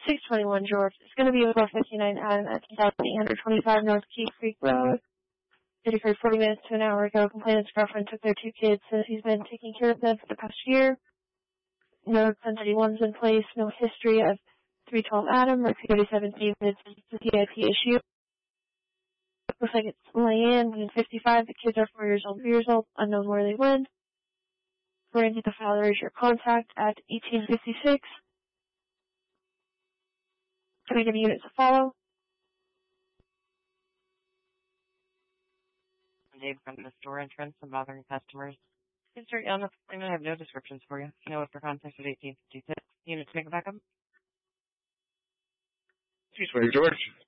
621 George. It's going to be over 59 Adam at 2,825 North Key Creek Road. It occurred 40 minutes to an hour ago. Complainant's girlfriend took their 2 kids, says he's been taking care of them for the past year. No 1031's in place, no history of 312 Adam or 337 David. It's a CIP issue. Looks like it's Leanne, 55. The kids are 4 years old, 3 years old, unknown where they went. According to the file, there is your contact at 1856. Can we give units a follow? Dave from the store entrance and bothering customers. Insert on the appointment. I have no descriptions for you. No one for contact at 1856. Unit to make a backup. 220 George.